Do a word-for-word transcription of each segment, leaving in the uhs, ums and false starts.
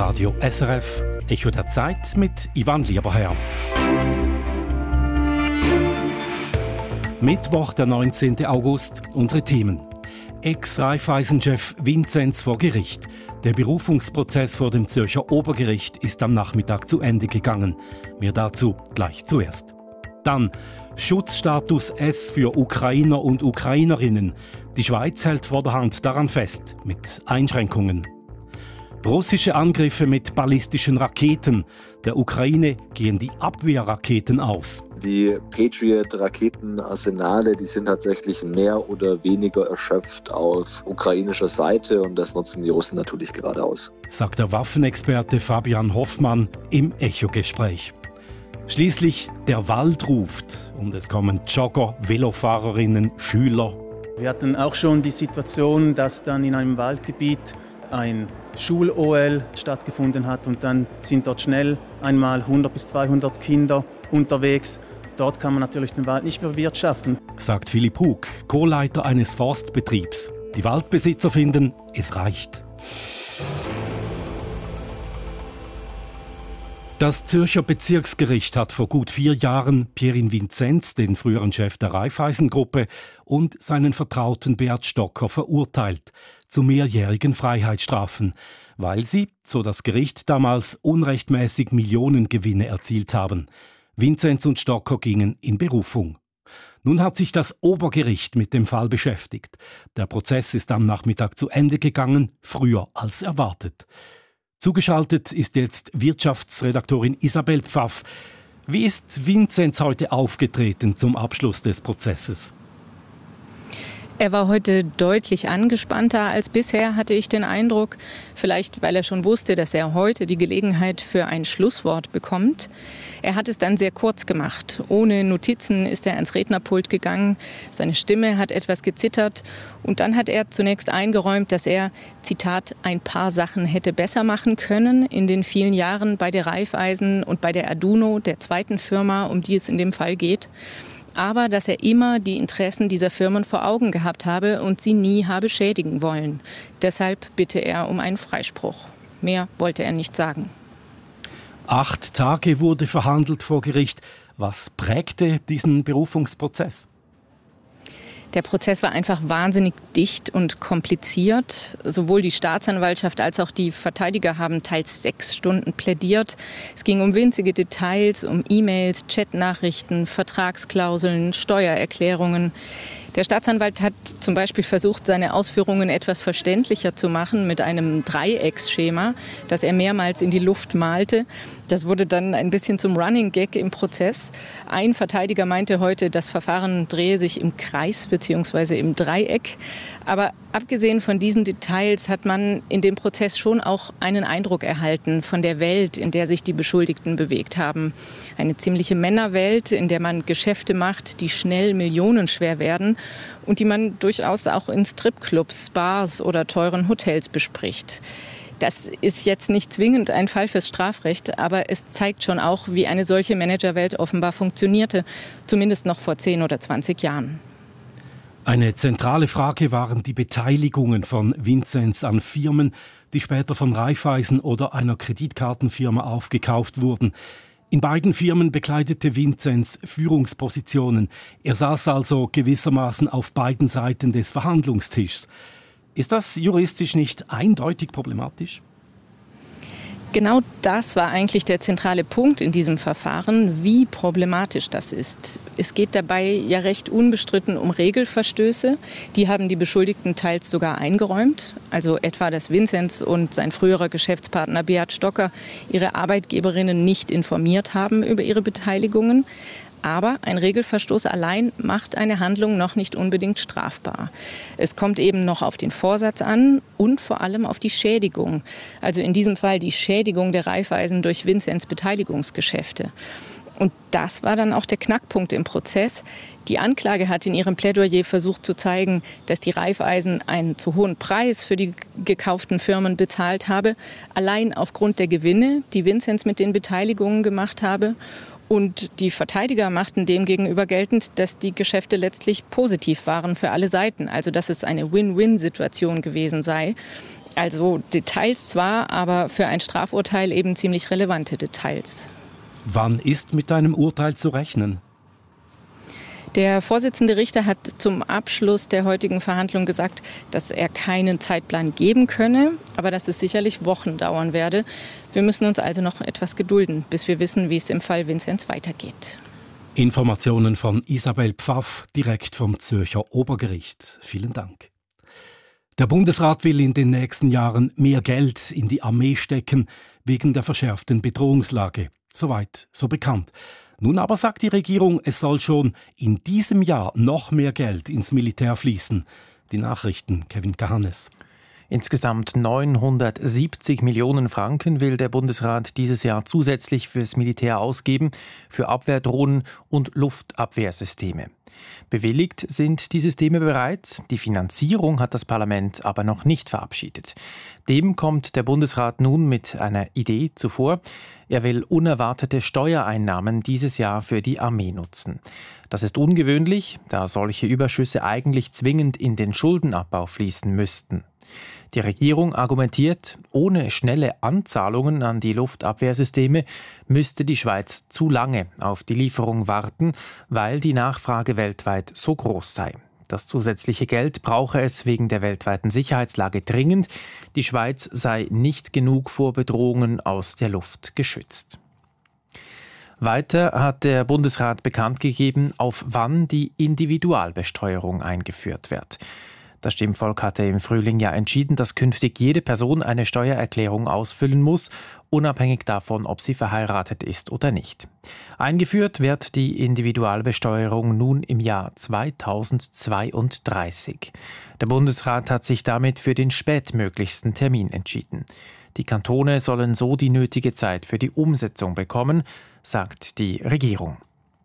Radio S R F, Echo der Zeit mit Ivan Lieberherr. Mittwoch, der neunzehnten August, unsere Themen. Ex-Raiffeisen-Chef Vinzenz vor Gericht. Der Berufungsprozess vor dem Zürcher Obergericht ist am Nachmittag zu Ende gegangen. Mehr dazu gleich zuerst. Dann Schutzstatus S für Ukrainer und Ukrainerinnen. Die Schweiz hält vorderhand daran fest, mit Einschränkungen. Russische Angriffe mit ballistischen Raketen. Der Ukraine gehen die Abwehrraketen aus. Die Patriot-Raketenarsenale, die sind tatsächlich mehr oder weniger erschöpft auf ukrainischer Seite und das nutzen die Russen natürlich gerade aus, sagt der Waffenexperte Fabian Hoffmann im Echo-Gespräch. Schließlich der Wald ruft und es kommen Jogger, Velofahrerinnen, Schüler. Wir hatten auch schon die Situation, dass dann in einem Waldgebiet ein Schul-O L stattgefunden hat und dann sind dort schnell einmal hundert bis zweihundert Kinder unterwegs. Dort kann man natürlich den Wald nicht bewirtschaften, sagt Philipp Hug, Co-Leiter eines Forstbetriebs. Die Waldbesitzer finden, es reicht. Das Zürcher Bezirksgericht hat vor gut vier Jahren Pierin Vinzenz, den früheren Chef der Raiffeisen-Gruppe, und seinen Vertrauten Beat Stocker verurteilt zu mehrjährigen Freiheitsstrafen, weil sie, so das Gericht damals, unrechtmäßig Millionengewinne erzielt haben. Vinzenz und Stocker gingen in Berufung. Nun hat sich das Obergericht mit dem Fall beschäftigt. Der Prozess ist am Nachmittag zu Ende gegangen, früher als erwartet. Zugeschaltet ist jetzt Wirtschaftsredaktorin Isabel Pfaff. Wie ist Vinzenz heute aufgetreten zum Abschluss des Prozesses? Er war heute deutlich angespannter als bisher, hatte ich den Eindruck. Vielleicht, weil er schon wusste, dass er heute die Gelegenheit für ein Schlusswort bekommt. Er hat es dann sehr kurz gemacht. Ohne Notizen ist er ans Rednerpult gegangen. Seine Stimme hat etwas gezittert. Und dann hat er zunächst eingeräumt, dass er, Zitat, ein paar Sachen hätte besser machen können in den vielen Jahren bei der Raiffeisen und bei der Aduno, der zweiten Firma, um die es in dem Fall geht. Aber dass er immer die Interessen dieser Firmen vor Augen gehabt habe und sie nie habe schädigen wollen. Deshalb bitte er um einen Freispruch. Mehr wollte er nicht sagen. Acht Tage wurde verhandelt vor Gericht. Was prägte diesen Berufungsprozess? Der Prozess war einfach wahnsinnig dicht und kompliziert. Sowohl die Staatsanwaltschaft als auch die Verteidiger haben teils sechs Stunden plädiert. Es ging um winzige Details, um E-Mails, Chatnachrichten, Vertragsklauseln, Steuererklärungen. Der Staatsanwalt hat zum Beispiel versucht, seine Ausführungen etwas verständlicher zu machen mit einem Dreiecksschema, das er mehrmals in die Luft malte. Das wurde dann ein bisschen zum Running Gag im Prozess. Ein Verteidiger meinte heute, das Verfahren drehe sich im Kreis bzw. im Dreieck. Aber abgesehen von diesen Details hat man in dem Prozess schon auch einen Eindruck erhalten von der Welt, in der sich die Beschuldigten bewegt haben. Eine ziemliche Männerwelt, in der man Geschäfte macht, die schnell millionenschwer werden und die man durchaus auch in Stripclubs, Bars oder teuren Hotels bespricht. Das ist jetzt nicht zwingend ein Fall fürs Strafrecht, aber es zeigt schon auch, wie eine solche Managerwelt offenbar funktionierte, zumindest noch vor zehn oder zwanzig Jahren. Eine zentrale Frage waren die Beteiligungen von Vinzenz an Firmen, die später von Raiffeisen oder einer Kreditkartenfirma aufgekauft wurden. In beiden Firmen bekleidete Vinzenz Führungspositionen. Er saß also gewissermaßen auf beiden Seiten des Verhandlungstischs. Ist das juristisch nicht eindeutig problematisch? Genau das war eigentlich der zentrale Punkt in diesem Verfahren, wie problematisch das ist. Es geht dabei ja recht unbestritten um Regelverstöße. Die haben die Beschuldigten teils sogar eingeräumt. Also etwa, dass Vinzenz und sein früherer Geschäftspartner Beat Stocker ihre Arbeitgeberinnen nicht informiert haben über ihre Beteiligungen. Aber ein Regelverstoß allein macht eine Handlung noch nicht unbedingt strafbar. Es kommt eben noch auf den Vorsatz an und vor allem auf die Schädigung. Also in diesem Fall die Schädigung der Raiffeisen durch Vinzenz Beteiligungsgeschäfte. Und das war dann auch der Knackpunkt im Prozess. Die Anklage hat in ihrem Plädoyer versucht zu zeigen, dass die Raiffeisen einen zu hohen Preis für die gekauften Firmen bezahlt habe, allein aufgrund der Gewinne, die Vinzenz mit den Beteiligungen gemacht habe. Und die Verteidiger machten demgegenüber geltend, dass die Geschäfte letztlich positiv waren für alle Seiten. Also dass es eine Win-Win-Situation gewesen sei. Also Details zwar, aber für ein Strafurteil eben ziemlich relevante Details. Wann ist mit einem Urteil zu rechnen? Der Vorsitzende Richter hat zum Abschluss der heutigen Verhandlung gesagt, dass er keinen Zeitplan geben könne, aber dass es sicherlich Wochen dauern werde. Wir müssen uns also noch etwas gedulden, bis wir wissen, wie es im Fall Vinzenz weitergeht. Informationen von Isabel Pfaff, direkt vom Zürcher Obergericht. Vielen Dank. Der Bundesrat will in den nächsten Jahren mehr Geld in die Armee stecken, wegen der verschärften Bedrohungslage. Soweit, so bekannt. Nun aber sagt die Regierung, es soll schon in diesem Jahr noch mehr Geld ins Militär fließen. Die Nachrichten, Kevin Kahannes. Insgesamt neunhundertsiebzig Millionen Franken will der Bundesrat dieses Jahr zusätzlich fürs Militär ausgeben, für Abwehrdrohnen und Luftabwehrsysteme. Bewilligt sind die Systeme bereits, die Finanzierung hat das Parlament aber noch nicht verabschiedet. Dem kommt der Bundesrat nun mit einer Idee zuvor. Er will unerwartete Steuereinnahmen dieses Jahr für die Armee nutzen. Das ist ungewöhnlich, da solche Überschüsse eigentlich zwingend in den Schuldenabbau fließen müssten. Die Regierung argumentiert, ohne schnelle Anzahlungen an die Luftabwehrsysteme müsste die Schweiz zu lange auf die Lieferung warten, weil die Nachfrage weltweit so groß sei. Das zusätzliche Geld brauche es wegen der weltweiten Sicherheitslage dringend. Die Schweiz sei nicht genug vor Bedrohungen aus der Luft geschützt. Weiter hat der Bundesrat bekannt gegeben, auf wann die Individualbesteuerung eingeführt wird. Das Stimmvolk hatte im Frühling ja entschieden, dass künftig jede Person eine Steuererklärung ausfüllen muss, unabhängig davon, ob sie verheiratet ist oder nicht. Eingeführt wird die Individualbesteuerung nun im Jahr zweitausendzweiunddreißig. Der Bundesrat hat sich damit für den spätmöglichsten Termin entschieden. Die Kantone sollen so die nötige Zeit für die Umsetzung bekommen, sagt die Regierung.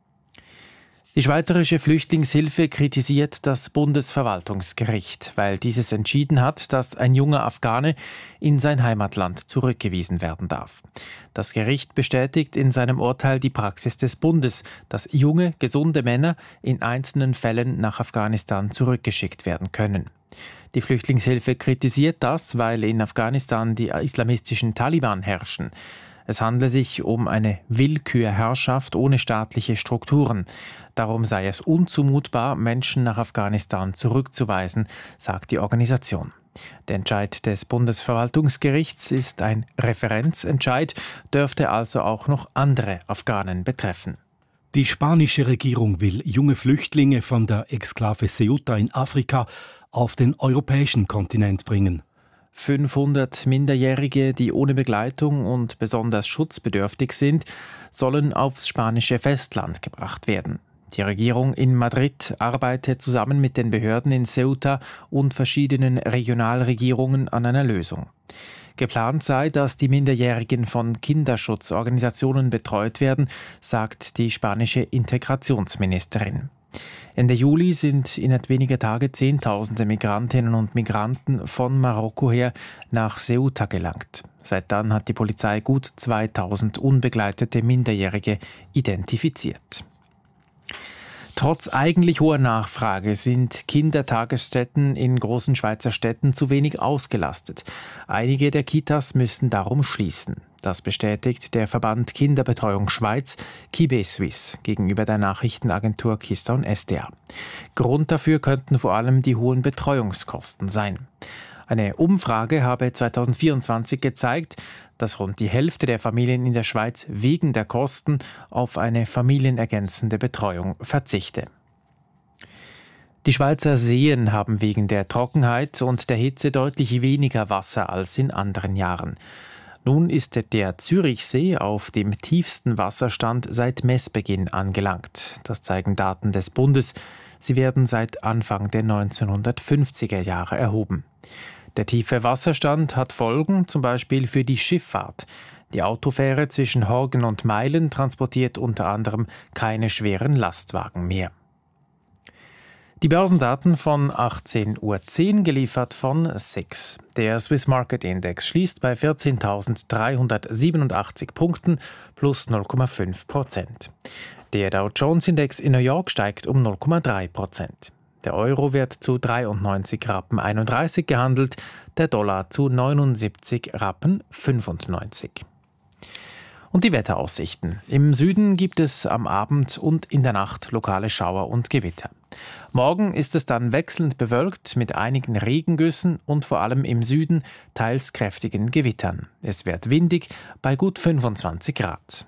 Die Schweizerische Flüchtlingshilfe kritisiert das Bundesverwaltungsgericht, weil dieses entschieden hat, dass ein junger Afghane in sein Heimatland zurückgewiesen werden darf. Das Gericht bestätigt in seinem Urteil die Praxis des Bundes, dass junge, gesunde Männer in einzelnen Fällen nach Afghanistan zurückgeschickt werden können. Die Flüchtlingshilfe kritisiert das, weil in Afghanistan die islamistischen Taliban herrschen. Es handle sich um eine Willkürherrschaft ohne staatliche Strukturen. Darum sei es unzumutbar, Menschen nach Afghanistan zurückzuweisen, sagt die Organisation. Der Entscheid des Bundesverwaltungsgerichts ist ein Referenzentscheid, dürfte also auch noch andere Afghanen betreffen. Die spanische Regierung will junge Flüchtlinge von der Exklave Ceuta in Afrika auf den europäischen Kontinent bringen. fünfhundert Minderjährige, die ohne Begleitung und besonders schutzbedürftig sind, sollen aufs spanische Festland gebracht werden. Die Regierung in Madrid arbeitet zusammen mit den Behörden in Ceuta und verschiedenen Regionalregierungen an einer Lösung. Geplant sei, dass die Minderjährigen von Kinderschutzorganisationen betreut werden, sagt die spanische Integrationsministerin. Ende Juli sind innerhalb weniger Tage Zehntausende Migrantinnen und Migranten von Marokko her nach Ceuta gelangt. Seit dann hat die Polizei gut zweitausend unbegleitete Minderjährige identifiziert. Trotz eigentlich hoher Nachfrage sind Kindertagesstätten in großen Schweizer Städten zu wenig ausgelastet. Einige der Kitas müssen darum schließen. Das bestätigt der Verband Kinderbetreuung Schweiz, KiBe-Suisse, gegenüber der Nachrichtenagentur Keystone S D A. Grund dafür könnten vor allem die hohen Betreuungskosten sein. Eine Umfrage habe zweitausendvierundzwanzig gezeigt, dass rund die Hälfte der Familien in der Schweiz wegen der Kosten auf eine familienergänzende Betreuung verzichte. Die Schweizer Seen haben wegen der Trockenheit und der Hitze deutlich weniger Wasser als in anderen Jahren. Nun ist der Zürichsee auf dem tiefsten Wasserstand seit Messbeginn angelangt. Das zeigen Daten des Bundes. Sie werden seit Anfang der neunzehnhundertfünfziger Jahre erhoben. Der tiefe Wasserstand hat Folgen, zum Beispiel für die Schifffahrt. Die Autofähre zwischen Horgen und Meilen transportiert unter anderem keine schweren Lastwagen mehr. Die Börsendaten von achtzehn Uhr zehn geliefert von S I X. Der Swiss Market Index schließt bei vierzehntausenddreihundertsiebenundachtzig Punkten plus null Komma fünf Prozent. Der Dow Jones Index in New York steigt um null Komma drei Prozent. Der Euro wird zu dreiundneunzig Rappen einunddreißig gehandelt, der Dollar zu neunundsiebzig Rappen fünfundneunzig. Und die Wetteraussichten. Im Süden gibt es am Abend und in der Nacht lokale Schauer und Gewitter. Morgen ist es dann wechselnd bewölkt mit einigen Regengüssen und vor allem im Süden teils kräftigen Gewittern. Es wird windig bei gut fünfundzwanzig Grad.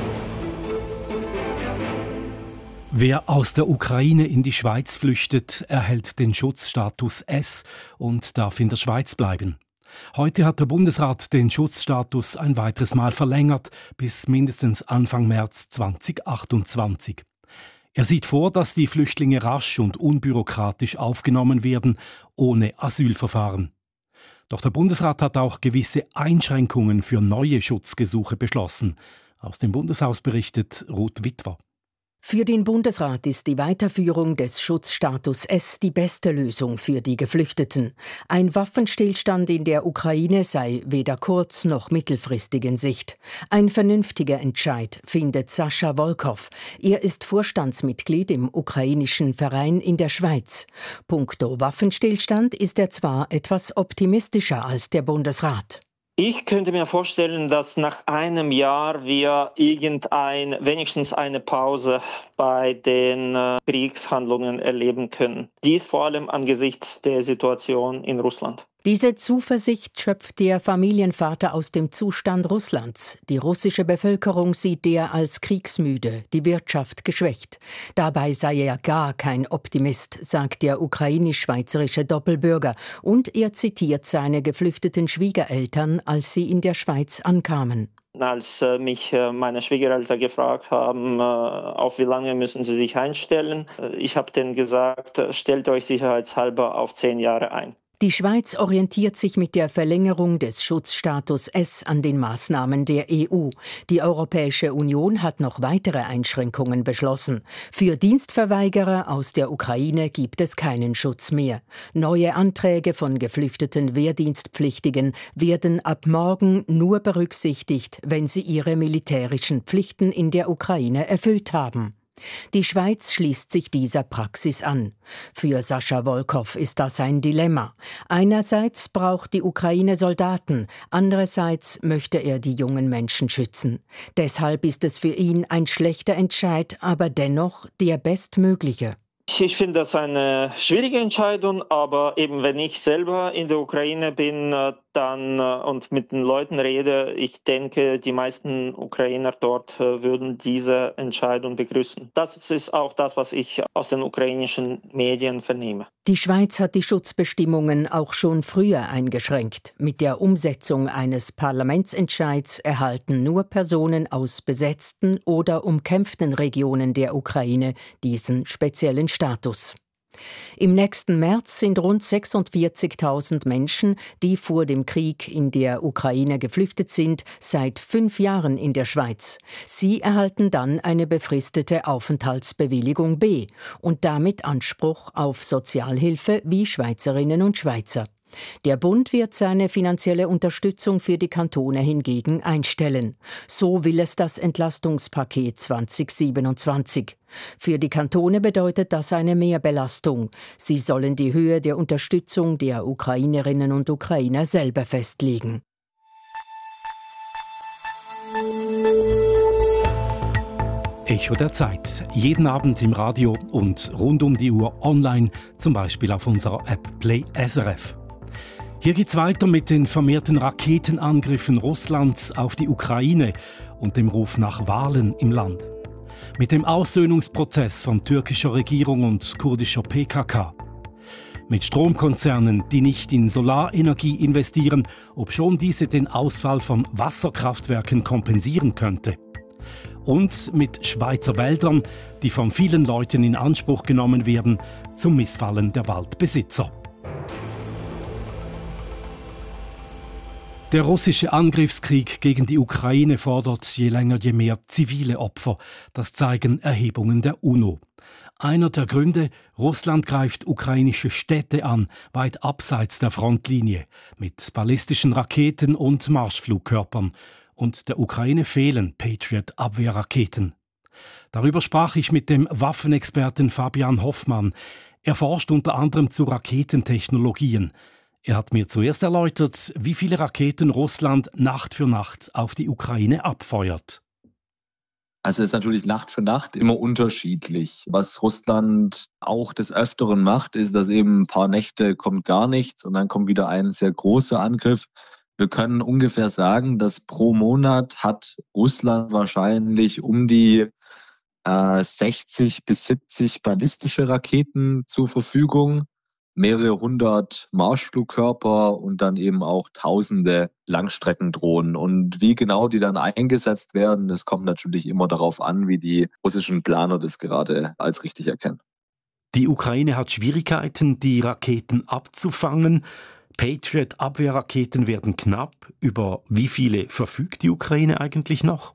Wer aus der Ukraine in die Schweiz flüchtet, erhält den Schutzstatus S und darf in der Schweiz bleiben. Heute hat der Bundesrat den Schutzstatus ein weiteres Mal verlängert, bis mindestens Anfang März zweitausendachtundzwanzig. Er sieht vor, dass die Flüchtlinge rasch und unbürokratisch aufgenommen werden, ohne Asylverfahren. Doch der Bundesrat hat auch gewisse Einschränkungen für neue Schutzgesuche beschlossen. Aus dem Bundeshaus berichtet Ruth Witwer. Für den Bundesrat ist die Weiterführung des Schutzstatus S die beste Lösung für die Geflüchteten. Ein Waffenstillstand in der Ukraine sei weder kurz- noch mittelfristig in Sicht. Ein vernünftiger Entscheid, findet Sascha Wolkow. Er ist Vorstandsmitglied im ukrainischen Verein in der Schweiz. Punkto Waffenstillstand ist er zwar etwas optimistischer als der Bundesrat. Ich könnte mir vorstellen, dass nach einem Jahr wir irgendein, wenigstens eine Pause bei den äh, Kriegshandlungen erleben können. Dies vor allem angesichts der Situation in Russland. Diese Zuversicht schöpft der Familienvater aus dem Zustand Russlands. Die russische Bevölkerung sieht er als kriegsmüde, die Wirtschaft geschwächt. Dabei sei er gar kein Optimist, sagt der ukrainisch-schweizerische Doppelbürger. Und er zitiert seine geflüchteten Schwiegereltern, als sie in der Schweiz ankamen. Als äh, mich äh, meine Schwiegereltern gefragt haben, äh, auf wie lange müssen sie sich einstellen, äh, ich habe denen gesagt, äh, stellt euch sicherheitshalber auf zehn Jahre ein. Die Schweiz orientiert sich mit der Verlängerung des Schutzstatus S an den Maßnahmen der E U. Die Europäische Union hat noch weitere Einschränkungen beschlossen. Für Dienstverweigerer aus der Ukraine gibt es keinen Schutz mehr. Neue Anträge von geflüchteten Wehrdienstpflichtigen werden ab morgen nur berücksichtigt, wenn sie ihre militärischen Pflichten in der Ukraine erfüllt haben. Die Schweiz schließt sich dieser Praxis an. Für Sascha Wolkow ist das ein Dilemma. Einerseits braucht die Ukraine Soldaten, andererseits möchte er die jungen Menschen schützen. Deshalb ist es für ihn ein schlechter Entscheid, aber dennoch der bestmögliche. Ich finde das eine schwierige Entscheidung, aber eben wenn ich selber in der Ukraine bin dann und mit den Leuten rede, ich denke, die meisten Ukrainer dort würden diese Entscheidung begrüßen. Das ist auch das, was ich aus den ukrainischen Medien vernehme. Die Schweiz hat die Schutzbestimmungen auch schon früher eingeschränkt. Mit der Umsetzung eines Parlamentsentscheids erhalten nur Personen aus besetzten oder umkämpften Regionen der Ukraine diesen speziellen Status. Im nächsten März sind rund sechsundvierzigtausend Menschen, die vor dem Krieg in der Ukraine geflüchtet sind, seit fünf Jahren in der Schweiz. Sie erhalten dann eine befristete Aufenthaltsbewilligung B und damit Anspruch auf Sozialhilfe wie Schweizerinnen und Schweizer. Der Bund wird seine finanzielle Unterstützung für die Kantone hingegen einstellen. So will es das Entlastungspaket zweitausendsiebenundzwanzig. Für die Kantone bedeutet das eine Mehrbelastung. Sie sollen die Höhe der Unterstützung der Ukrainerinnen und Ukrainer selber festlegen. Echo der Zeit. Jeden Abend im Radio und rund um die Uhr online, zum Beispiel auf unserer App Play S R F. Hier geht's weiter mit den vermehrten Raketenangriffen Russlands auf die Ukraine und dem Ruf nach Wahlen im Land. Mit dem Aussöhnungsprozess von türkischer Regierung und kurdischer P K K. Mit Stromkonzernen, die nicht in Solarenergie investieren, obschon diese den Ausfall von Wasserkraftwerken kompensieren könnte. Und mit Schweizer Wäldern, die von vielen Leuten in Anspruch genommen werden, zum Missfallen der Waldbesitzer. Der russische Angriffskrieg gegen die Ukraine fordert je länger je mehr zivile Opfer. Das zeigen Erhebungen der UNO. Einer der Gründe: Russland greift ukrainische Städte an, weit abseits der Frontlinie, mit ballistischen Raketen und Marschflugkörpern. Und der Ukraine fehlen Patriot-Abwehrraketen. Darüber sprach ich mit dem Waffenexperten Fabian Hoffmann. Er forscht unter anderem zu Raketentechnologien. Er hat mir zuerst erläutert, wie viele Raketen Russland Nacht für Nacht auf die Ukraine abfeuert. Also es ist natürlich Nacht für Nacht immer unterschiedlich. Was Russland auch des Öfteren macht, ist, dass eben ein paar Nächte kommt gar nichts und dann kommt wieder ein sehr großer Angriff. Wir können ungefähr sagen, dass pro Monat hat Russland wahrscheinlich um die äh, sechzig bis siebzig ballistische Raketen zur Verfügung, mehrere hundert Marschflugkörper und dann eben auch tausende Langstreckendrohnen. Und wie genau die dann eingesetzt werden, das kommt natürlich immer darauf an, wie die russischen Planer das gerade als richtig erkennen. Die Ukraine hat Schwierigkeiten, die Raketen abzufangen. Patriot-Abwehrraketen werden knapp. Über wie viele verfügt die Ukraine eigentlich noch?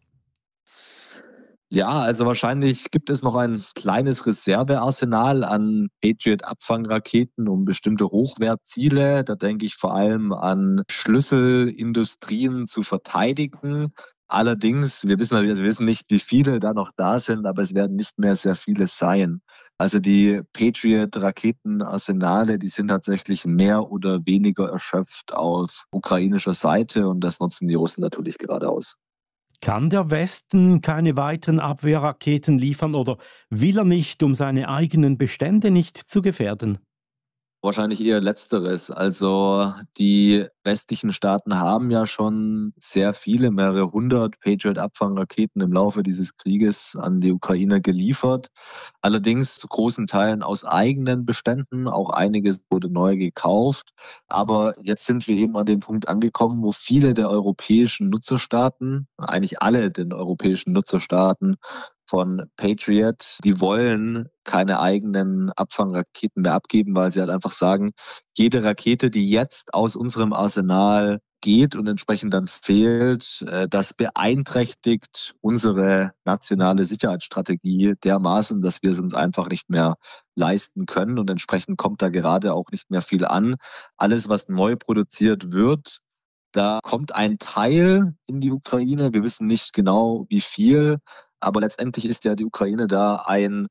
Ja, also wahrscheinlich gibt es noch ein kleines Reservearsenal an Patriot-Abfangraketen um bestimmte Hochwertziele. Da denke ich vor allem an Schlüsselindustrien zu verteidigen. Allerdings, wir wissen, wir wissen nicht, wie viele da noch da sind, aber es werden nicht mehr sehr viele sein. Also die Patriot-Raketenarsenale, die sind tatsächlich mehr oder weniger erschöpft auf ukrainischer Seite und das nutzen die Russen natürlich gerade aus. Kann der Westen keine weiteren Abwehrraketen liefern oder will er nicht, um seine eigenen Bestände nicht zu gefährden? Wahrscheinlich eher Letzteres. Also die westlichen Staaten haben ja schon sehr viele, mehrere hundert Patriot-Abfangraketen im Laufe dieses Krieges an die Ukraine geliefert. Allerdings zu großen Teilen aus eigenen Beständen. Auch einiges wurde neu gekauft. Aber jetzt sind wir eben an dem Punkt angekommen, wo viele der europäischen Nutzerstaaten, eigentlich alle den europäischen Nutzerstaaten, von Patriot, die wollen keine eigenen Abfangraketen mehr abgeben, weil sie halt einfach sagen, jede Rakete, die jetzt aus unserem Arsenal geht und entsprechend dann fehlt, das beeinträchtigt unsere nationale Sicherheitsstrategie dermaßen, dass wir es uns einfach nicht mehr leisten können und entsprechend kommt da gerade auch nicht mehr viel an. Alles, was neu produziert wird, da kommt ein Teil in die Ukraine. Wir wissen nicht genau, wie viel. Aber letztendlich ist ja die Ukraine da ein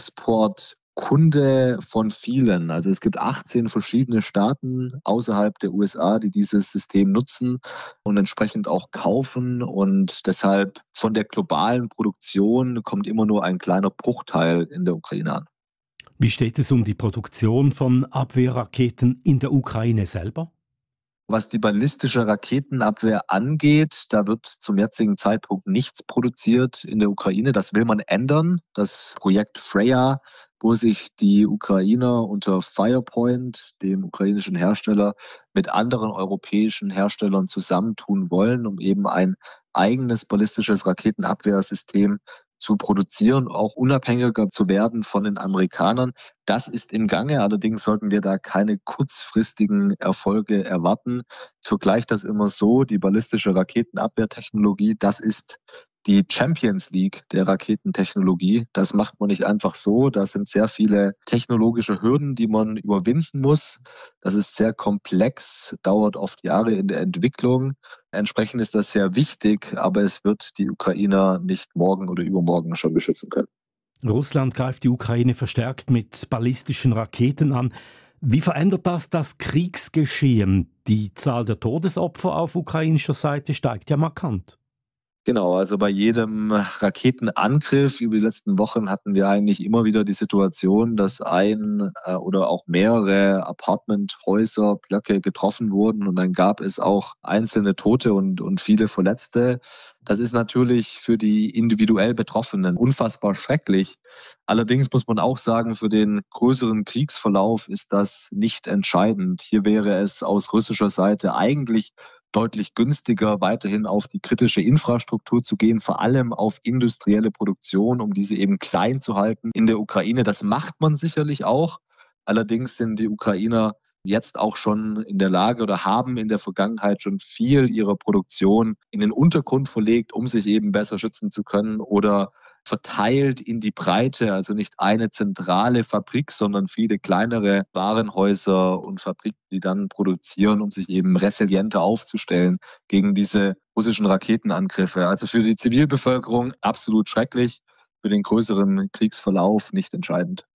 Exportkunde von vielen. Also es gibt achtzehn verschiedene Staaten außerhalb der U S A, die dieses System nutzen und entsprechend auch kaufen. Und deshalb von der globalen Produktion kommt immer nur ein kleiner Bruchteil in der Ukraine an. Wie steht es um die Produktion von Abwehrraketen in der Ukraine selber? Was die ballistische Raketenabwehr angeht, da wird zum jetzigen Zeitpunkt nichts produziert in der Ukraine. Das will man ändern. Das Projekt Freya, wo sich die Ukrainer unter Firepoint, dem ukrainischen Hersteller, mit anderen europäischen Herstellern zusammentun wollen, um eben ein eigenes ballistisches Raketenabwehrsystem zu produzieren, auch unabhängiger zu werden von den Amerikanern. Das ist im Gange, allerdings sollten wir da keine kurzfristigen Erfolge erwarten. Ich vergleiche das immer so, die ballistische Raketenabwehrtechnologie, das ist die Champions League der Raketentechnologie. Das macht man nicht einfach so. Da sind sehr viele technologische Hürden, die man überwinden muss. Das ist sehr komplex, dauert oft Jahre in der Entwicklung. Entsprechend ist das sehr wichtig, aber es wird die Ukrainer nicht morgen oder übermorgen schon beschützen können. Russland greift die Ukraine verstärkt mit ballistischen Raketen an. Wie verändert das das Kriegsgeschehen? Die Zahl der Todesopfer auf ukrainischer Seite steigt ja markant. Genau, also bei jedem Raketenangriff über die letzten Wochen hatten wir eigentlich immer wieder die Situation, dass ein äh, oder auch mehrere Apartmenthäuser, Blöcke getroffen wurden und dann gab es auch einzelne Tote und, und viele Verletzte. Das ist natürlich für die individuell Betroffenen unfassbar schrecklich. Allerdings muss man auch sagen, für den größeren Kriegsverlauf ist das nicht entscheidend. Hier wäre es aus russischer Seite eigentlich deutlich günstiger, weiterhin auf die kritische Infrastruktur zu gehen, vor allem auf industrielle Produktion, um diese eben klein zu halten in der Ukraine. Das macht man sicherlich auch. Allerdings sind die Ukrainer jetzt auch schon in der Lage oder haben in der Vergangenheit schon viel ihrer Produktion in den Untergrund verlegt, um sich eben besser schützen zu können oder verteilt in die Breite, also nicht eine zentrale Fabrik, sondern viele kleinere Warenhäuser und Fabriken, die dann produzieren, um sich eben resilienter aufzustellen gegen diese russischen Raketenangriffe. Also für die Zivilbevölkerung absolut schrecklich, für den größeren Kriegsverlauf nicht entscheidend.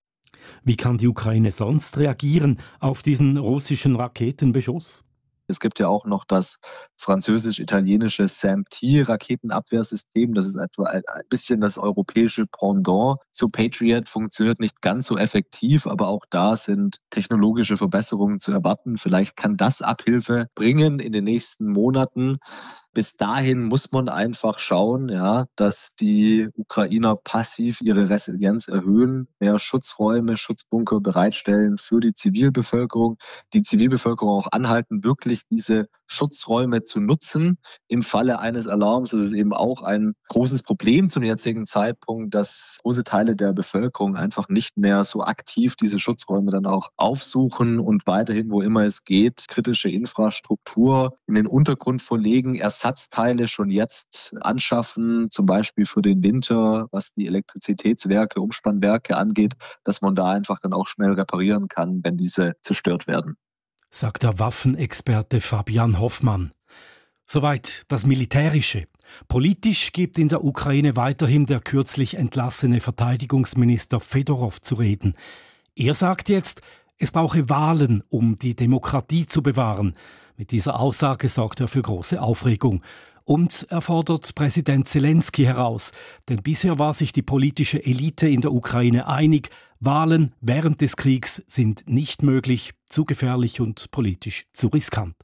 Wie kann die Ukraine sonst reagieren auf diesen russischen Raketenbeschuss? Es gibt ja auch noch das französisch-italienische SAM-T-Raketenabwehrsystem. Das ist etwa ein bisschen das europäische Pendant zu Patriot. Funktioniert nicht ganz so effektiv, aber auch da sind technologische Verbesserungen zu erwarten. Vielleicht kann das Abhilfe bringen in den nächsten Monaten. Bis dahin muss man einfach schauen, ja, dass die Ukrainer passiv ihre Resilienz erhöhen, mehr Schutzräume, Schutzbunker bereitstellen für die Zivilbevölkerung, die Zivilbevölkerung auch anhalten, wirklich diese Schutzräume zu nutzen. Im Falle eines Alarms ist es eben auch ein großes Problem zum jetzigen Zeitpunkt, dass große Teile der Bevölkerung einfach nicht mehr so aktiv diese Schutzräume dann auch aufsuchen und weiterhin, wo immer es geht, kritische Infrastruktur in den Untergrund verlegen, Ersatzteile schon jetzt anschaffen, zum Beispiel für den Winter, was die Elektrizitätswerke, Umspannwerke angeht, dass man da einfach dann auch schnell reparieren kann, wenn diese zerstört werden. Sagt der Waffenexperte Fabian Hoffmann. Soweit das Militärische. Politisch gibt in der Ukraine weiterhin der kürzlich entlassene Verteidigungsminister Fedorov zu reden. Er sagt jetzt, es brauche Wahlen, um die Demokratie zu bewahren. Mit dieser Aussage sorgt er für große Aufregung. Und er fordert Präsident Zelensky heraus. Denn bisher war sich die politische Elite in der Ukraine einig, Wahlen während des Kriegs sind nicht möglich, zu gefährlich und politisch zu riskant.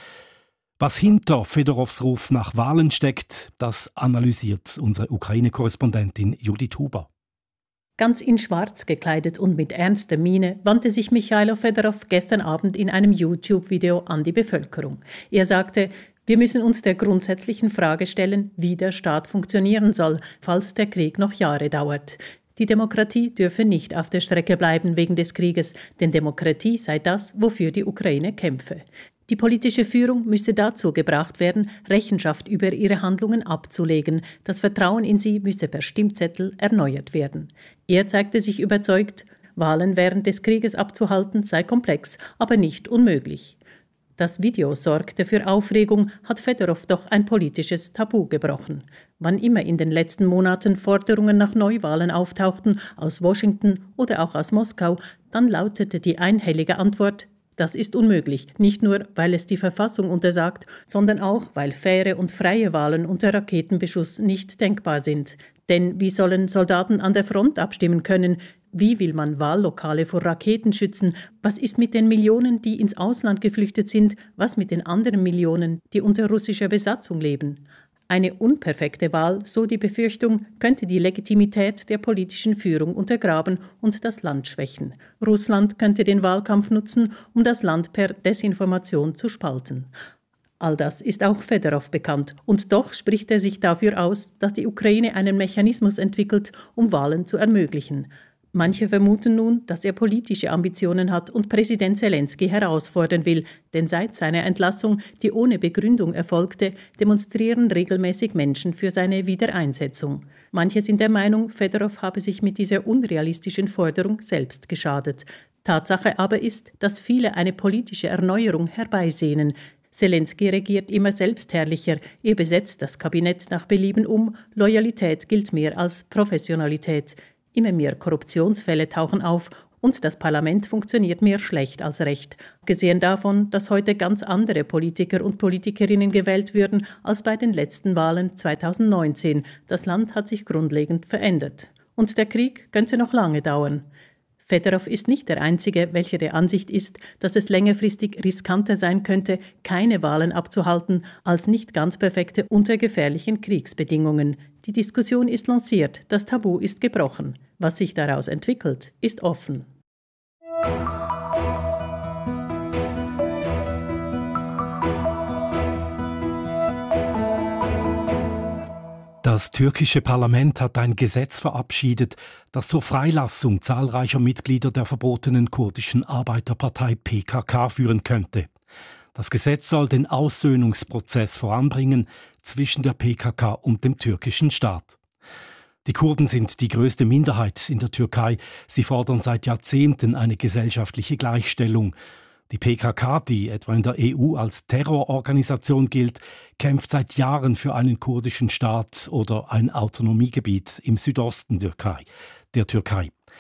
Was hinter Fedorows Ruf nach Wahlen steckt, das analysiert unsere Ukraine-Korrespondentin Judith Huber. Ganz in Schwarz gekleidet und mit ernster Miene wandte sich Michailo Fedorov gestern Abend in einem YouTube-Video an die Bevölkerung. Er sagte, wir müssen uns der grundsätzlichen Frage stellen, wie der Staat funktionieren soll, falls der Krieg noch Jahre dauert. Die Demokratie dürfe nicht auf der Strecke bleiben wegen des Krieges, denn Demokratie sei das, wofür die Ukraine kämpfe. Die politische Führung müsse dazu gebracht werden, Rechenschaft über ihre Handlungen abzulegen. Das Vertrauen in sie müsse per Stimmzettel erneuert werden. Er zeigte sich überzeugt, Wahlen während des Krieges abzuhalten sei komplex, aber nicht unmöglich. Das Video sorgte für Aufregung, hat Fedorov doch ein politisches Tabu gebrochen. Wann immer in den letzten Monaten Forderungen nach Neuwahlen auftauchten, aus Washington oder auch aus Moskau, dann lautete die einhellige Antwort, das ist unmöglich, nicht nur, weil es die Verfassung untersagt, sondern auch, weil faire und freie Wahlen unter Raketenbeschuss nicht denkbar sind. Denn wie sollen Soldaten an der Front abstimmen können? Wie will man Wahllokale vor Raketen schützen? Was ist mit den Millionen, die ins Ausland geflüchtet sind? Was mit den anderen Millionen, die unter russischer Besatzung leben? Eine unperfekte Wahl, so die Befürchtung, könnte die Legitimität der politischen Führung untergraben und das Land schwächen. Russland könnte den Wahlkampf nutzen, um das Land per Desinformation zu spalten. All das ist auch Fedorov bekannt. Und doch spricht er sich dafür aus, dass die Ukraine einen Mechanismus entwickelt, um Wahlen zu ermöglichen. Manche vermuten nun, dass er politische Ambitionen hat und Präsident Zelensky herausfordern will, denn seit seiner Entlassung, die ohne Begründung erfolgte, demonstrieren regelmäßig Menschen für seine Wiedereinsetzung. Manche sind der Meinung, Fedorov habe sich mit dieser unrealistischen Forderung selbst geschadet. Tatsache aber ist, dass viele eine politische Erneuerung herbeisehnen. Zelensky regiert immer selbstherrlicher, er besetzt das Kabinett nach Belieben um, Loyalität gilt mehr als Professionalität. Immer mehr Korruptionsfälle tauchen auf und das Parlament funktioniert mehr schlecht als recht. Abgesehen davon, dass heute ganz andere Politiker und Politikerinnen gewählt würden als bei den letzten Wahlen zweitausendneunzehn. Das Land hat sich grundlegend verändert. Und der Krieg könnte noch lange dauern. Fedorov ist nicht der Einzige, welcher der Ansicht ist, dass es längerfristig riskanter sein könnte, keine Wahlen abzuhalten, als nicht ganz perfekte unter gefährlichen Kriegsbedingungen. Die Diskussion ist lanciert, das Tabu ist gebrochen. Was sich daraus entwickelt, ist offen. Das türkische Parlament hat ein Gesetz verabschiedet, das zur Freilassung zahlreicher Mitglieder der verbotenen kurdischen Arbeiterpartei P K K führen könnte. Das Gesetz soll den Aussöhnungsprozess voranbringen zwischen der P K K und dem türkischen Staat. Die Kurden sind die größte Minderheit in der Türkei. Sie fordern seit Jahrzehnten eine gesellschaftliche Gleichstellung. Die P K K, die etwa in der E U als Terrororganisation gilt, kämpft seit Jahren für einen kurdischen Staat oder ein Autonomiegebiet im Südosten der Türkei.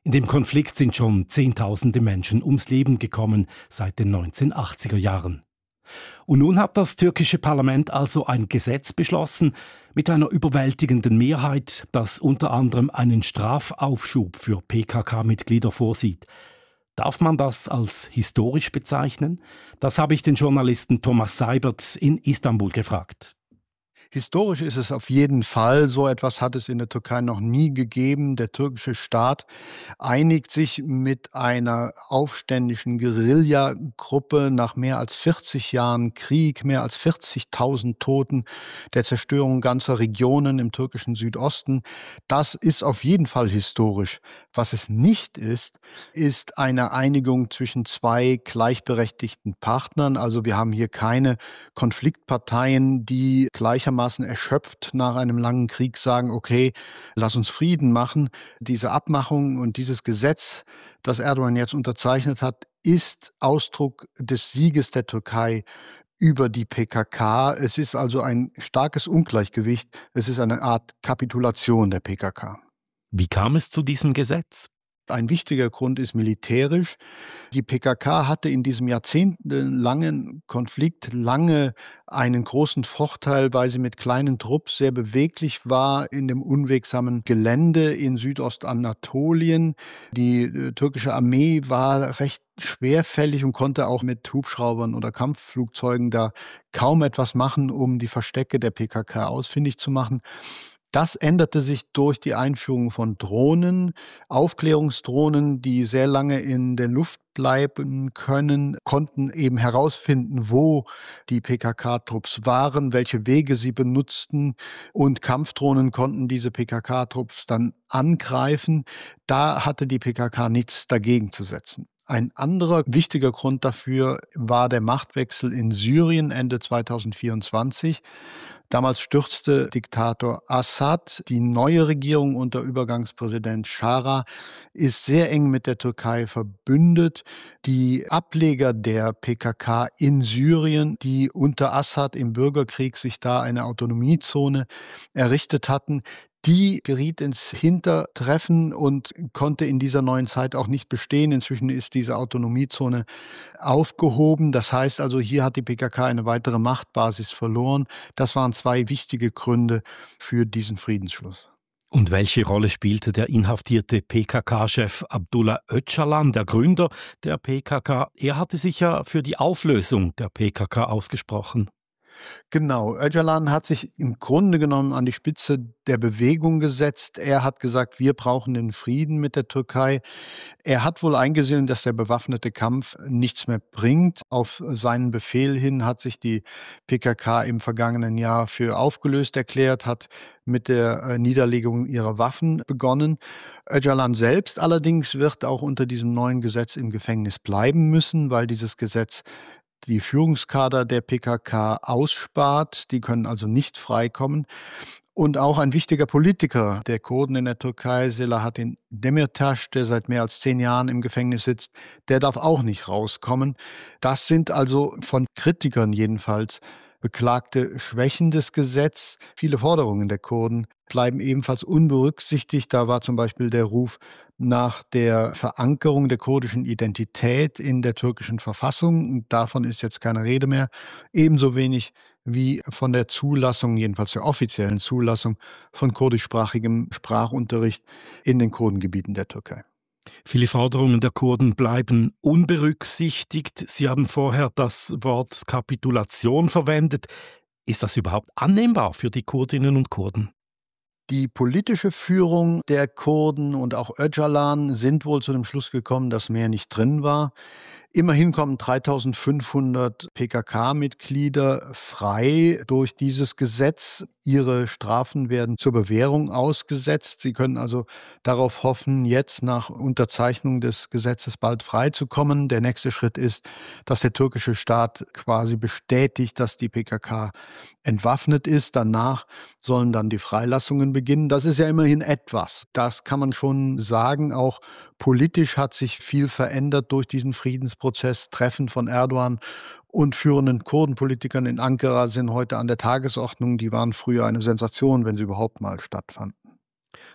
In dem Konflikt sind schon Zehntausende Menschen ums Leben gekommen seit den neunzehnhundertachtziger Jahren. Und nun hat das türkische Parlament also ein Gesetz beschlossen mit einer überwältigenden Mehrheit, das unter anderem einen Strafaufschub für P K K-Mitglieder vorsieht. Darf man das als historisch bezeichnen? Das habe ich den Journalisten Thomas Seibert in Istanbul gefragt. Historisch ist es auf jeden Fall. So etwas hat es in der Türkei noch nie gegeben. Der türkische Staat einigt sich mit einer aufständischen Guerillagruppe nach mehr als vierzig Jahren Krieg, mehr als vierzigtausend Toten, der Zerstörung ganzer Regionen im türkischen Südosten. Das ist auf jeden Fall historisch. Was es nicht ist, ist eine Einigung zwischen zwei gleichberechtigten Partnern. Also wir haben hier keine Konfliktparteien, die gleichermaßen erschöpft nach einem langen Krieg sagen, okay, lass uns Frieden machen. Diese Abmachung und dieses Gesetz, das Erdogan jetzt unterzeichnet hat, ist Ausdruck des Sieges der Türkei über die P K K. Es ist also ein starkes Ungleichgewicht. Es ist eine Art Kapitulation der P K K. Wie kam es zu diesem Gesetz? Ein wichtiger Grund ist militärisch. Die P K K hatte in diesem jahrzehntelangen Konflikt lange einen großen Vorteil, weil sie mit kleinen Trupps sehr beweglich war in dem unwegsamen Gelände in Südostanatolien. Die äh, türkische Armee war recht schwerfällig und konnte auch mit Hubschraubern oder Kampfflugzeugen da kaum etwas machen, um die Verstecke der P K K ausfindig zu machen. Das änderte sich durch die Einführung von Drohnen, Aufklärungsdrohnen, die sehr lange in der Luft bleiben können, konnten eben herausfinden, wo die P K K-Trupps waren, welche Wege sie benutzten, und Kampfdrohnen konnten diese P K K-Trupps dann angreifen. Da hatte die P K K nichts dagegen zu setzen. Ein anderer wichtiger Grund dafür war der Machtwechsel in Syrien Ende zweitausendvierundzwanzig. Damals stürzte Diktator Assad. Die neue Regierung unter Übergangspräsident Schara ist sehr eng mit der Türkei verbündet. Die Ableger der P K K in Syrien, die unter Assad im Bürgerkrieg sich da eine Autonomiezone errichtet hatten, die geriet ins Hintertreffen und konnte in dieser neuen Zeit auch nicht bestehen. Inzwischen ist diese Autonomiezone aufgehoben. Das heißt also, hier hat die P K K eine weitere Machtbasis verloren. Das waren zwei wichtige Gründe für diesen Friedensschluss. Und welche Rolle spielte der inhaftierte P K K-Chef Abdullah Öcalan, der Gründer der P K K? Er hatte sich ja für die Auflösung der P K K ausgesprochen. Genau, Öcalan hat sich im Grunde genommen an die Spitze der Bewegung gesetzt. Er hat gesagt, wir brauchen den Frieden mit der Türkei. Er hat wohl eingesehen, dass der bewaffnete Kampf nichts mehr bringt. Auf seinen Befehl hin hat sich die P K K im vergangenen Jahr für aufgelöst erklärt, hat mit der Niederlegung ihrer Waffen begonnen. Öcalan selbst allerdings wird auch unter diesem neuen Gesetz im Gefängnis bleiben müssen, weil dieses Gesetz die Führungskader der P K K ausspart. Die können also nicht freikommen. Und auch ein wichtiger Politiker der Kurden in der Türkei, Selahattin Demirtas, der seit mehr als zehn Jahren im Gefängnis sitzt, der darf auch nicht rauskommen. Das sind also von Kritikern jedenfalls beklagte Schwächen des Gesetzes. Viele Forderungen der Kurden bleiben ebenfalls unberücksichtigt. Da war zum Beispiel der Ruf nach der Verankerung der kurdischen Identität in der türkischen Verfassung. Davon ist jetzt keine Rede mehr. Ebenso wenig wie von der Zulassung, jedenfalls der offiziellen Zulassung von kurdischsprachigem Sprachunterricht in den Kurdengebieten der Türkei. Viele Forderungen der Kurden bleiben unberücksichtigt. Sie haben vorher das Wort Kapitulation verwendet. Ist das überhaupt annehmbar für die Kurdinnen und Kurden? Die politische Führung der Kurden und auch Öcalan sind wohl zu dem Schluss gekommen, dass mehr nicht drin war. Immerhin kommen dreitausendfünfhundert P K K-Mitglieder frei durch dieses Gesetz. Ihre Strafen werden zur Bewährung ausgesetzt. Sie können also darauf hoffen, jetzt nach Unterzeichnung des Gesetzes bald freizukommen. Der nächste Schritt ist, dass der türkische Staat quasi bestätigt, dass die P K K entwaffnet ist. Danach sollen dann die Freilassungen beginnen. Das ist ja immerhin etwas. Das kann man schon sagen. Auch politisch hat sich viel verändert durch diesen Friedensprozess. Treffen von Erdogan und führenden Kurdenpolitikern in Ankara sind heute an der Tagesordnung. Die waren früher eine Sensation, wenn sie überhaupt mal stattfanden.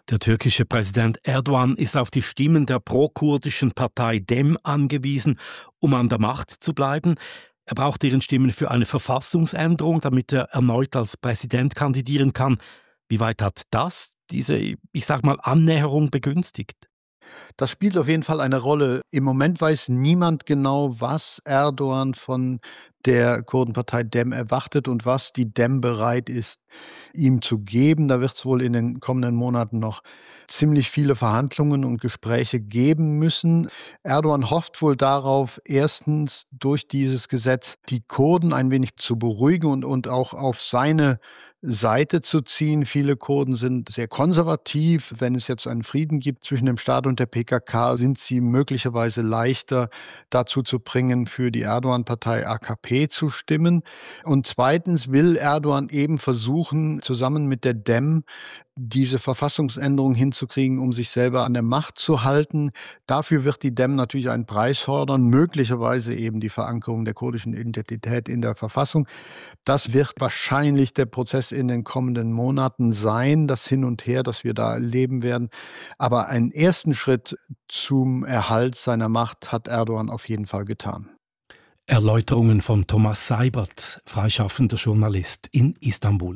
Der türkische Präsident Erdogan ist auf die Stimmen der pro-kurdischen Partei Dem angewiesen, um an der Macht zu bleiben. Er braucht deren Stimmen für eine Verfassungsänderung, damit er erneut als Präsident kandidieren kann. Wie weit hat das diese, ich sag mal, Annäherung begünstigt? Das spielt auf jeden Fall eine Rolle. Im Moment weiß niemand genau, was Erdogan von der Kurdenpartei Dem erwartet und was die Dem bereit ist, ihm zu geben. Da wird es wohl in den kommenden Monaten noch ziemlich viele Verhandlungen und Gespräche geben müssen. Erdogan hofft wohl darauf, erstens durch dieses Gesetz die Kurden ein wenig zu beruhigen und, und auch auf seine Seite zu ziehen. Viele Kurden sind sehr konservativ. Wenn es jetzt einen Frieden gibt zwischen dem Staat und der P K K, sind sie möglicherweise leichter dazu zu bringen, für die Erdogan-Partei A K P zu stimmen. Und zweitens will Erdogan eben versuchen, zusammen mit der Dem diese Verfassungsänderung hinzukriegen, um sich selber an der Macht zu halten. Dafür wird die Dem natürlich einen Preis fordern, möglicherweise eben die Verankerung der kurdischen Identität in der Verfassung. Das wird wahrscheinlich der Prozess in den kommenden Monaten sein, das Hin und Her, das wir da erleben werden. Aber einen ersten Schritt zum Erhalt seiner Macht hat Erdogan auf jeden Fall getan. Erläuterungen von Thomas Seibert, freischaffender Journalist in Istanbul.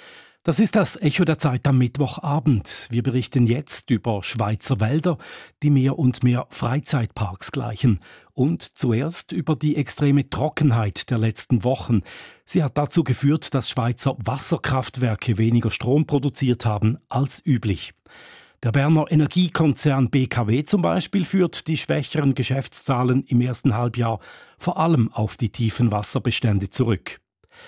Das ist das Echo der Zeit am Mittwochabend. Wir berichten jetzt über Schweizer Wälder, die mehr und mehr Freizeitparks gleichen. Und zuerst über die extreme Trockenheit der letzten Wochen. Sie hat dazu geführt, dass Schweizer Wasserkraftwerke weniger Strom produziert haben als üblich. Der Berner Energiekonzern B K W zum Beispiel führt die schwächeren Geschäftszahlen im ersten Halbjahr vor allem auf die tiefen Wasserbestände zurück.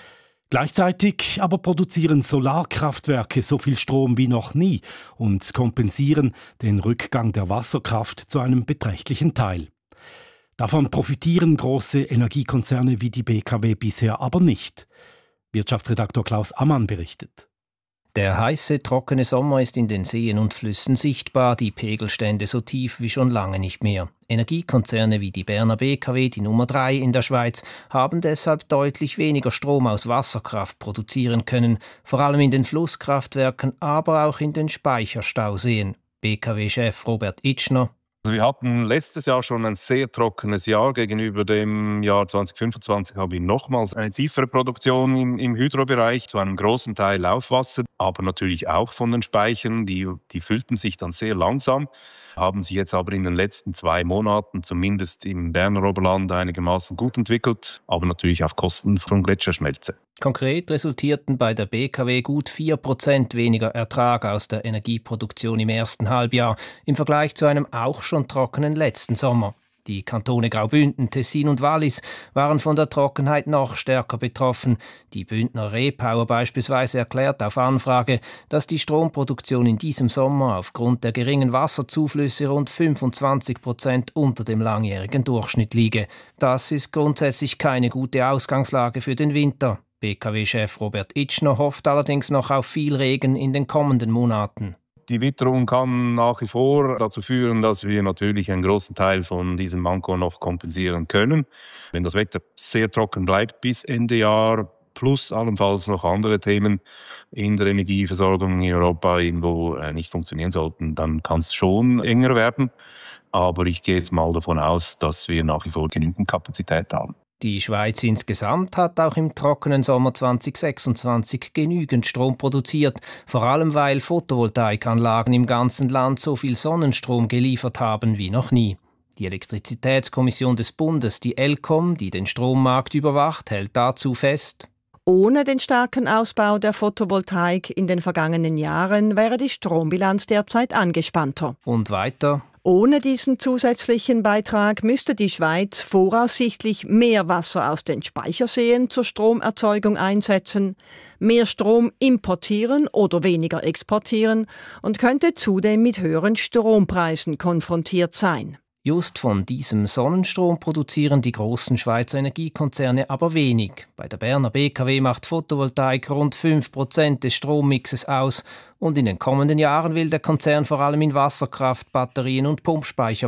Gleichzeitig aber produzieren Solarkraftwerke so viel Strom wie noch nie und kompensieren den Rückgang der Wasserkraft zu einem beträchtlichen Teil. Davon profitieren große Energiekonzerne wie die B K W bisher aber nicht. Wirtschaftsredaktor Klaus Ammann berichtet. Der heiße, trockene Sommer ist in den Seen und Flüssen sichtbar, die Pegelstände so tief wie schon lange nicht mehr. Energiekonzerne wie die Berner B K W, die Nummer drei in der Schweiz, haben deshalb deutlich weniger Strom aus Wasserkraft produzieren können, vor allem in den Flusskraftwerken, aber auch in den Speicherstauseen. B K W-Chef Robert Itschner: Also wir hatten letztes Jahr schon ein sehr trockenes Jahr. Gegenüber dem Jahr zwanzig fünfundzwanzig haben wir nochmals eine tiefere Produktion im, im Hydrobereich, zu einem großen Teil Laufwasser, aber natürlich auch von den Speichern. Die, die füllten sich dann sehr langsam, haben sich jetzt aber in den letzten zwei Monaten zumindest im Berner Oberland einigermaßen gut entwickelt, aber natürlich auf Kosten von Gletscherschmelze. Konkret resultierten bei der B K W gut vier Prozent weniger Ertrag aus der Energieproduktion im ersten Halbjahr im Vergleich zu einem auch schon trockenen letzten Sommer. Die Kantone Graubünden, Tessin und Wallis waren von der Trockenheit noch stärker betroffen. Die Bündner Repower beispielsweise erklärt auf Anfrage, dass die Stromproduktion in diesem Sommer aufgrund der geringen Wasserzuflüsse rund fünfundzwanzig Prozent unter dem langjährigen Durchschnitt liege. Das ist grundsätzlich keine gute Ausgangslage für den Winter. B K W-Chef Robert Itschner hofft allerdings noch auf viel Regen in den kommenden Monaten. Die Witterung kann nach wie vor dazu führen, dass wir natürlich einen großen Teil von diesem Manko noch kompensieren können. Wenn das Wetter sehr trocken bleibt bis Ende Jahr, plus allenfalls noch andere Themen in der Energieversorgung in Europa irgendwo nicht funktionieren sollten, dann kann es schon enger werden. Aber ich gehe jetzt mal davon aus, dass wir nach wie vor genügend Kapazität haben. Die Schweiz insgesamt hat auch im trockenen Sommer zwanzig sechsundzwanzig genügend Strom produziert, vor allem weil Photovoltaikanlagen im ganzen Land so viel Sonnenstrom geliefert haben wie noch nie. Die Elektrizitätskommission des Bundes, die ElCom, die den Strommarkt überwacht, hält dazu fest: Ohne den starken Ausbau der Photovoltaik in den vergangenen Jahren wäre die Strombilanz derzeit angespannter. Und weiter: Ohne diesen zusätzlichen Beitrag müsste die Schweiz voraussichtlich mehr Wasser aus den Speicherseen zur Stromerzeugung einsetzen, mehr Strom importieren oder weniger exportieren und könnte zudem mit höheren Strompreisen konfrontiert sein. Just von diesem Sonnenstrom produzieren die großen Schweizer Energiekonzerne aber wenig. Bei der Berner B K W macht Photovoltaik rund fünf Prozent des Strommixes aus und in den kommenden Jahren will der Konzern vor allem in Wasserkraft, Batterien und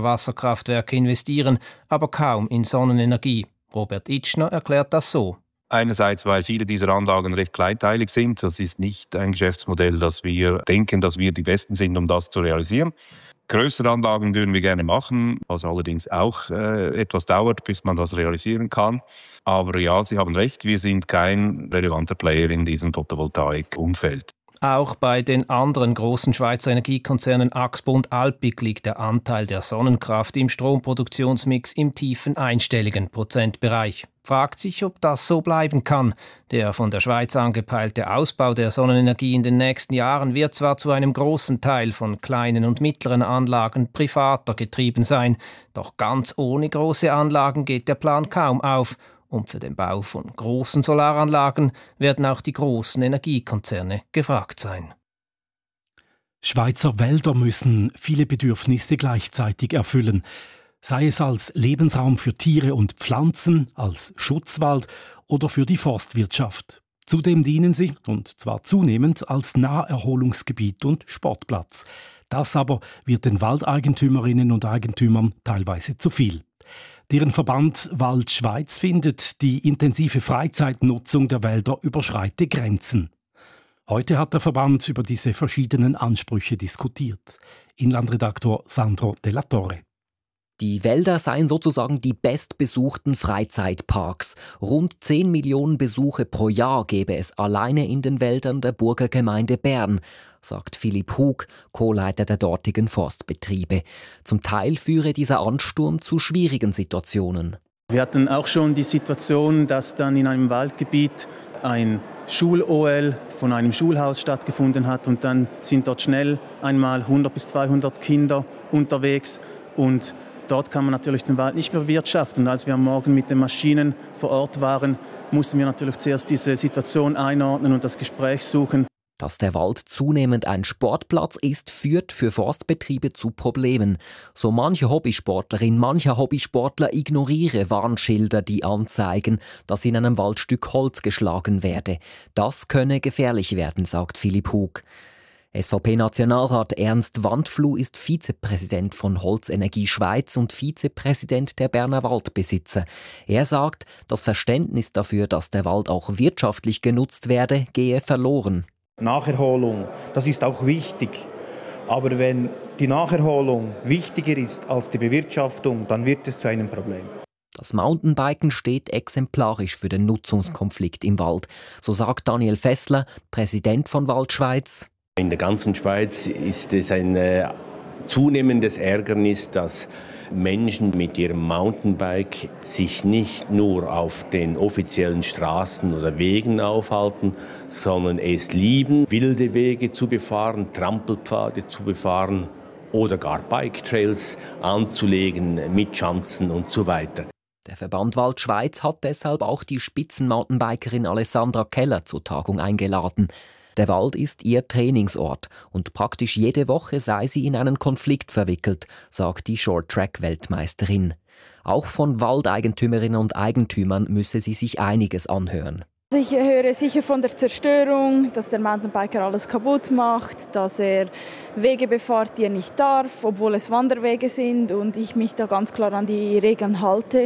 Pumpspeicherwasserkraftwerke investieren, aber kaum in Sonnenenergie. Robert Itschner erklärt das so: Einerseits, weil viele dieser Anlagen recht kleinteilig sind. Das ist nicht ein Geschäftsmodell, das wir denken, dass wir die Besten sind, um das zu realisieren. Größere Anlagen würden wir gerne machen, was allerdings auch äh, etwas dauert, bis man das realisieren kann. Aber ja, Sie haben recht, wir sind kein relevanter Player in diesem Photovoltaik-Umfeld. Auch bei den anderen großen Schweizer Energiekonzernen Axpo und Alpiq liegt der Anteil der Sonnenkraft im Stromproduktionsmix im tiefen einstelligen Prozentbereich. Fragt sich, ob das so bleiben kann. Der von der Schweiz angepeilte Ausbau der Sonnenenergie in den nächsten Jahren wird zwar zu einem großen Teil von kleinen und mittleren Anlagen privater getrieben sein, doch ganz ohne große Anlagen geht der Plan kaum auf. Und für den Bau von großen Solaranlagen werden auch die großen Energiekonzerne gefragt sein. Schweizer Wälder müssen viele Bedürfnisse gleichzeitig erfüllen. Sei es als Lebensraum für Tiere und Pflanzen, als Schutzwald oder für die Forstwirtschaft. Zudem dienen sie, und zwar zunehmend, als Naherholungsgebiet und Sportplatz. Das aber wird den Waldeigentümerinnen und Eigentümern teilweise zu viel. Deren Verband Wald Schweiz findet, die intensive Freizeitnutzung der Wälder überschreite Grenzen. Heute hat der Verband über diese verschiedenen Ansprüche diskutiert. Inlandredaktor Sandro Della Torre. Die Wälder seien sozusagen die bestbesuchten Freizeitparks. Rund zehn Millionen Besuche pro Jahr gäbe es alleine in den Wäldern der Burgergemeinde Bern, sagt Philipp Hug, Co-Leiter der dortigen Forstbetriebe. Zum Teil führe dieser Ansturm zu schwierigen Situationen. Wir hatten auch schon die Situation, dass dann in einem Waldgebiet ein Schul-O L von einem Schulhaus stattgefunden hat und dann sind dort schnell einmal hundert bis zweihundert Kinder unterwegs und dort kann man natürlich den Wald nicht mehr bewirtschaften. Und als wir am Morgen mit den Maschinen vor Ort waren, mussten wir natürlich zuerst diese Situation einordnen und das Gespräch suchen. Dass der Wald zunehmend ein Sportplatz ist, führt für Forstbetriebe zu Problemen. So manche Hobbysportlerin, mancher Hobbysportler ignoriere Warnschilder, die anzeigen, dass in einem Waldstück Holz geschlagen werde. Das könne gefährlich werden, sagt Philipp Hug. S V P-Nationalrat Ernst Wandfluh ist Vizepräsident von Holzenergie Schweiz und Vizepräsident der Berner Waldbesitzer. Er sagt, das Verständnis dafür, dass der Wald auch wirtschaftlich genutzt werde, gehe verloren. Nacherholung, das ist auch wichtig. Aber wenn die Nacherholung wichtiger ist als die Bewirtschaftung, dann wird es zu einem Problem. Das Mountainbiken steht exemplarisch für den Nutzungskonflikt im Wald. So sagt Daniel Fessler, Präsident von Waldschweiz. In der ganzen Schweiz ist es ein äh, zunehmendes Ärgernis, dass Menschen mit ihrem Mountainbike sich nicht nur auf den offiziellen Straßen oder Wegen aufhalten, sondern es lieben, wilde Wege zu befahren, Trampelpfade zu befahren oder gar Bike-Trails anzulegen mit Schanzen und so weiter. Der Verband Wald Schweiz hat deshalb auch die Spitzenmountainbikerin Alessandra Keller zur Tagung eingeladen. Der Wald ist ihr Trainingsort und praktisch jede Woche sei sie in einen Konflikt verwickelt, sagt die Short-Track-Weltmeisterin. Auch von Waldeigentümerinnen und Eigentümern müsse sie sich einiges anhören. Ich höre sicher von der Zerstörung, dass der Mountainbiker alles kaputt macht, dass er Wege befährt, die er nicht darf, obwohl es Wanderwege sind und ich mich da ganz klar an die Regeln halte.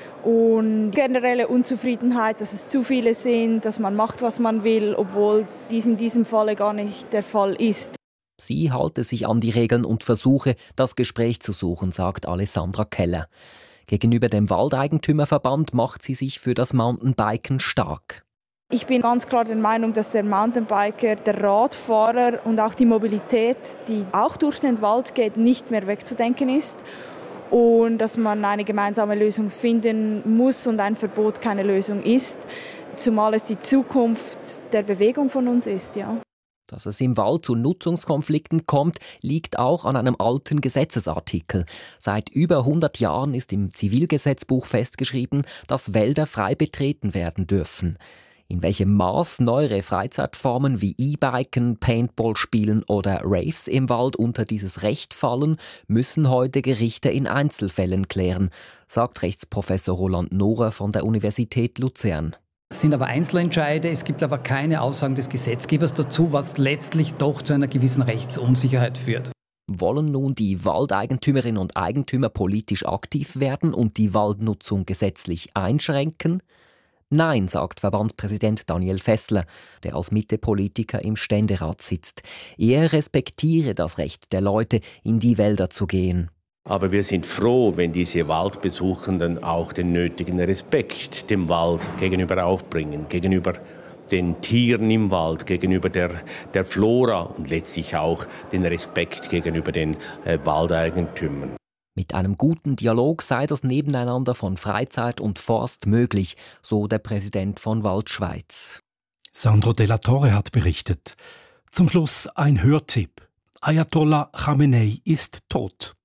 Und generelle Unzufriedenheit, dass es zu viele sind, dass man macht, was man will, obwohl dies in diesem Falle gar nicht der Fall ist. Sie halte sich an die Regeln und versuche, das Gespräch zu suchen, sagt Alessandra Keller. Gegenüber dem Waldeigentümerverband macht sie sich für das Mountainbiken stark. Ich bin ganz klar der Meinung, dass der Mountainbiker, der Radfahrer und auch die Mobilität, die auch durch den Wald geht, nicht mehr wegzudenken ist. Und dass man eine gemeinsame Lösung finden muss und ein Verbot keine Lösung ist, zumal es die Zukunft der Bewegung von uns ist, ja. Dass es im Wald zu Nutzungskonflikten kommt, liegt auch an einem alten Gesetzesartikel. Seit über hundert Jahren ist im Zivilgesetzbuch festgeschrieben, dass Wälder frei betreten werden dürfen. In welchem Maß neuere Freizeitformen wie E-Biken, Paintball-Spielen oder Raves im Wald unter dieses Recht fallen, müssen heute Gerichte in Einzelfällen klären, sagt Rechtsprofessor Roland Nohrer von der Universität Luzern. Es sind aber Einzelentscheide, es gibt aber keine Aussagen des Gesetzgebers dazu, was letztlich doch zu einer gewissen Rechtsunsicherheit führt. Wollen nun die Waldeigentümerinnen und Eigentümer politisch aktiv werden und die Waldnutzung gesetzlich einschränken? Nein, sagt Verbandpräsident Daniel Fessler, der als Mitte-Politiker im Ständerat sitzt. Er respektiere das Recht der Leute, in die Wälder zu gehen. Aber wir sind froh, wenn diese Waldbesuchenden auch den nötigen Respekt dem Wald gegenüber aufbringen, gegenüber den Tieren im Wald, gegenüber der, der Flora und letztlich auch den Respekt gegenüber den äh, Waldeigentümern. Mit einem guten Dialog sei das Nebeneinander von Freizeit und Forst möglich, so der Präsident von Waldschweiz. Sandro Della Torre hat berichtet. Zum Schluss ein Hörtipp. Ayatollah Khamenei ist tot.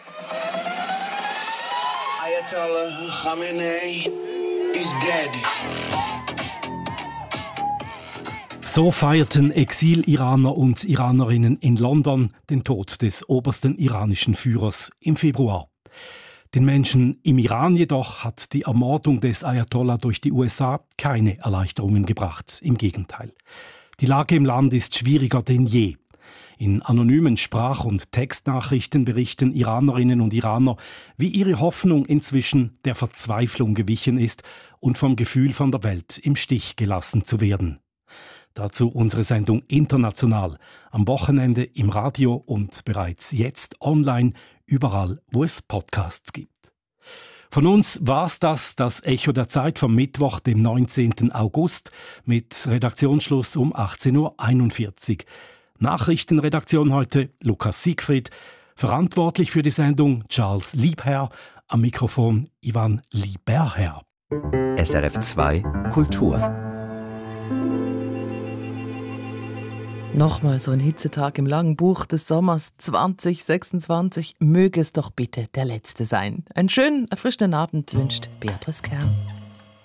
Ayatollah Khamenei is dead. So feierten Exil-Iraner und Iranerinnen in London den Tod des obersten iranischen Führers im Februar. Den Menschen im Iran jedoch hat die Ermordung des Ayatollah durch die U S A keine Erleichterungen gebracht. Im Gegenteil. Die Lage im Land ist schwieriger denn je. In anonymen Sprach- und Textnachrichten berichten Iranerinnen und Iraner, wie ihre Hoffnung inzwischen der Verzweiflung gewichen ist und vom Gefühl, von der Welt im Stich gelassen zu werden. Dazu unsere Sendung International, am Wochenende im Radio und bereits jetzt online, überall, wo es Podcasts gibt. Von uns war's das, das Echo der Zeit vom Mittwoch, dem neunzehnten August, mit Redaktionsschluss um achtzehn Uhr einundvierzig. Nachrichtenredaktion heute Lukas Siegfried, verantwortlich für die Sendung Charles Liebherr, am Mikrofon Ivan Lieberherr. S R F zwei Kultur. Nochmal so ein Hitzetag im langen Buch des Sommers zwanzig sechsundzwanzig. Möge es doch bitte der letzte sein. Einen schönen, erfrischenden Abend wünscht Beatrice Kern.